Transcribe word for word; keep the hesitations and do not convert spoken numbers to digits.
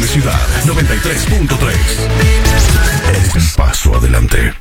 Ciudad noventa y tres punto tres. Un paso adelante.